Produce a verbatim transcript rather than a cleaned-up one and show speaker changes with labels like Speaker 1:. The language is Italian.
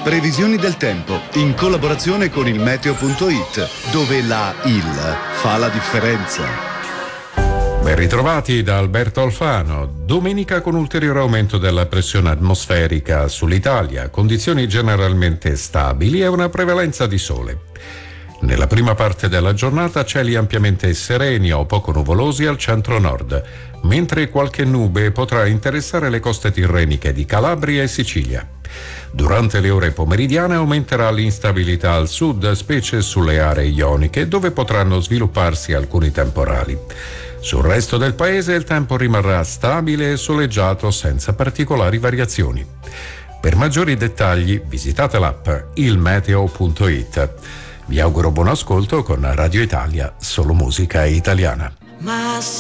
Speaker 1: Previsioni del tempo in collaborazione con il meteo punto it, dove la I L fa la differenza.
Speaker 2: Ben ritrovati da Alberto Alfano. Domenica con ulteriore aumento della pressione atmosferica sull'Italia, condizioni generalmente stabili e una prevalenza di sole. Nella prima parte della giornata cieli ampiamente sereni o poco nuvolosi al centro-nord, mentre qualche nube potrà interessare le coste tirreniche di Calabria e Sicilia. Durante le ore pomeridiane aumenterà l'instabilità al sud, specie sulle aree ioniche, dove potranno svilupparsi alcuni temporali. Sul resto del paese il tempo rimarrà stabile e soleggiato senza particolari variazioni. Per maggiori dettagli visitate l'app il meteo punto it. Vi auguro buon ascolto con Radio Italia, solo musica italiana.